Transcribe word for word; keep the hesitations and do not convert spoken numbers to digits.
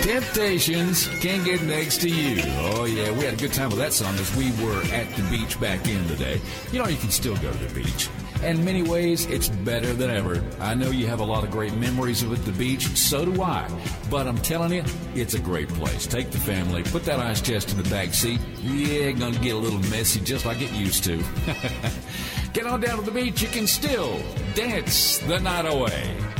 Temptations Can't Get Next to You. Oh, yeah, we had a good time with that song as we were at the beach back in the day. You know, you can still go to the beach. In many ways, it's better than ever. I know you have a lot of great memories of at the beach. So do I. But I'm telling you, it's a great place. Take the family, put that ice chest in the back seat. Yeah, gonna get a little messy just like it used to. Get on down to the beach. You can still dance the night away.